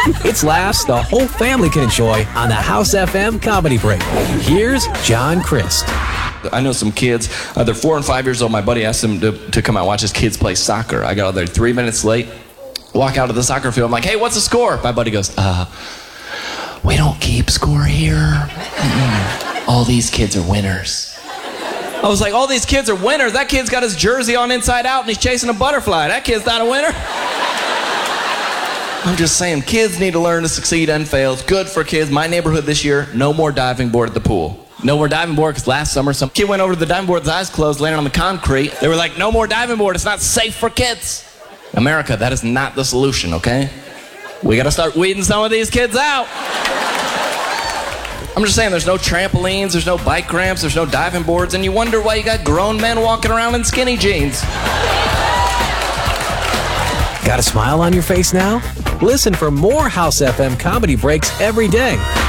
It's laughs the whole family can enjoy on the House FM Comedy Break. Here's John Crist. I know some kids, they're 4 and 5 years old. My buddy asked them to come out and watch his kids play soccer. I got out there 3 minutes late, walk out of the soccer field. I'm like, hey, what's the score? My buddy goes, we don't keep score here. All these kids are winners. I was like, all these kids are winners? That kid's got his jersey on inside out and he's chasing a butterfly. That kid's not a winner. I'm just saying, kids need to learn to succeed and fail. It's good for kids. My neighborhood this year, no more diving board at the pool. No more diving board because last summer some kid went over to the diving board with his eyes closed, landed on the concrete. They were like, no more diving board. It's not safe for kids. America, that is not the solution, okay? We got to start weeding some of these kids out. I'm just saying, there's no trampolines, there's no bike ramps, there's no diving boards, and you wonder why you got grown men walking around in skinny jeans. Got a smile on your face now? Listen for more House FM Comedy Breaks every day